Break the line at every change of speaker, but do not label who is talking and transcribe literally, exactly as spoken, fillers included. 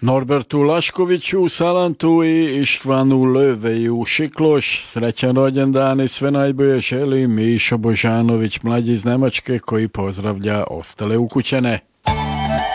Norbertu Laškoviću u Salantu i Ištvanu Löveju u Šikloš. Srećan rođendan i sve najbolje želi Mišo Božanović, mlađi iz Nemačke, koji pozdravlja ostale ukućane.